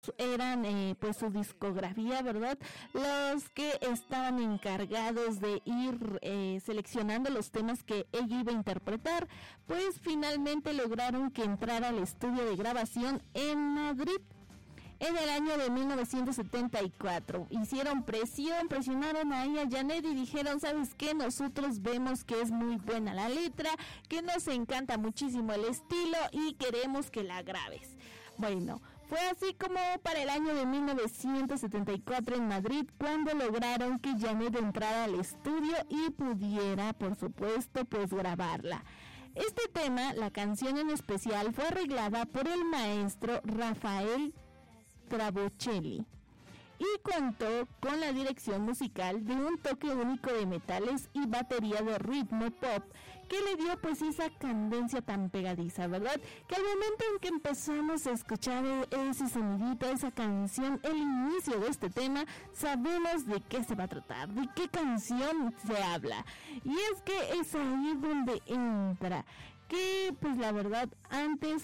eran pues su discografía, ¿verdad? Los que estaban encargados de ir seleccionando los temas que ella iba a interpretar, pues finalmente lograron que entrara al estudio de grabación en Madrid en el año de 1974. Hicieron presionaron ahí a Janet y dijeron, ¿sabes qué? Nosotros vemos que es muy buena la letra, que nos encanta muchísimo el estilo y queremos que la grabes. Bueno, fue así como para el año de 1974 en Madrid cuando lograron que Janet entrara al estudio y pudiera, por supuesto, pues grabarla. Este tema, la canción en especial, fue arreglada por el maestro Rafael Trabocelli y contó con la dirección musical de un toque único de metales y batería de ritmo pop que le dio pues esa cadencia tan pegadiza, ¿verdad? Que al momento en que empezamos a escuchar ese sonidito, esa canción, el inicio de este tema, sabemos de qué se va a tratar, de qué canción se habla. Y es que es ahí donde entra, que pues la verdad antes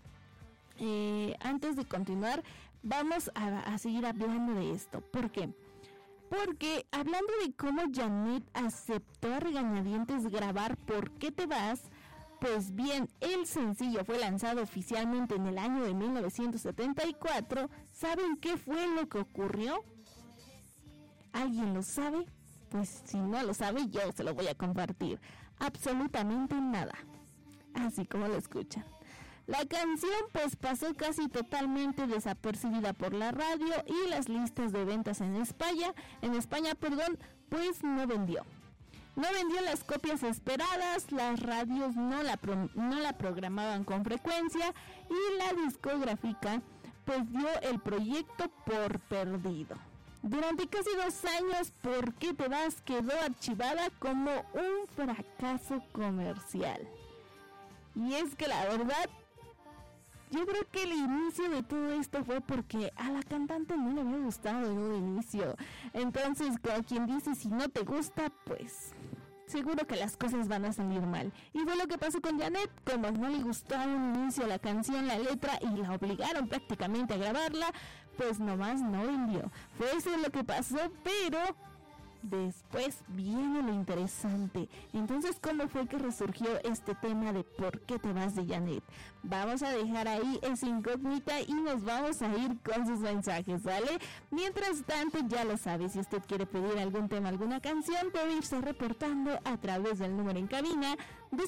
de continuar, vamos a seguir hablando de esto. ¿Por qué? Porque hablando de cómo Janet aceptó a regañadientes grabar ¿Por qué te vas? Pues bien, el sencillo fue lanzado oficialmente en el año de 1974. ¿Saben qué fue lo que ocurrió? ¿Alguien lo sabe? Pues si no lo sabe, yo se lo voy a compartir. Absolutamente nada. Así como lo escuchan. La canción pues pasó casi totalmente desapercibida por la radio y las listas de ventas en España, pues no vendió. No vendió las copias esperadas, las radios no la programaban con frecuencia y la discográfica pues dio el proyecto por perdido. Durante casi 2 años, ¿Por qué te vas? Quedó archivada como un fracaso comercial. Y es que la verdad, yo creo que el inicio de todo esto fue porque a la cantante no le había gustado de un inicio. Entonces, como quien dice, si no te gusta, pues seguro que las cosas van a salir mal. Y fue lo que pasó con Janet, como no le gustó a un inicio la canción, la letra, y la obligaron prácticamente a grabarla, pues nomás no vendió. Fue eso lo que pasó, pero después viene lo interesante. Entonces, ¿cómo fue que resurgió este tema de ¿Por qué te vas? De Janet? Vamos a dejar ahí esa incógnita y nos vamos a ir con sus mensajes, ¿vale? Mientras tanto, ya lo sabe, si usted quiere pedir algún tema, alguna canción, puede irse reportando a través del número en cabina de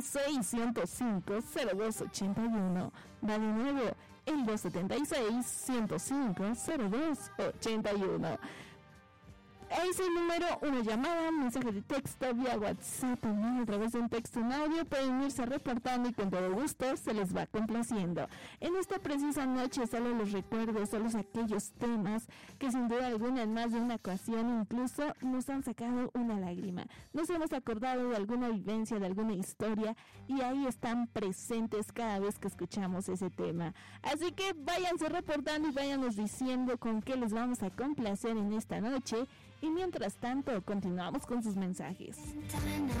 76-105-0281. Va de nuevo, el 276-105-0281. Ese número, una llamada, un mensaje de texto vía WhatsApp, también a través de un texto en audio, pueden irse reportando y con todo gusto se les va complaciendo. En esta precisa noche solo los recuerdos, solo aquellos temas que sin duda alguna en más de una ocasión incluso nos han sacado una lágrima. Nos hemos acordado de alguna vivencia, de alguna historia y ahí están presentes cada vez que escuchamos ese tema. Así que váyanse reportando y váyanos diciendo con qué les vamos a complacer en esta noche. Y mientras tanto, continuamos con sus mensajes.